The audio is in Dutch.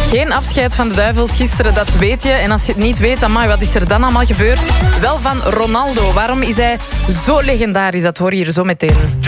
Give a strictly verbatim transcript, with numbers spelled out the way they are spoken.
Geen afscheid van de Duivels gisteren, dat weet je. En als je het niet weet, amai, wat is er dan allemaal gebeurd? Wel van Ronaldo. Waarom is hij zo legendarisch? Dat hoor je hier zo meteen.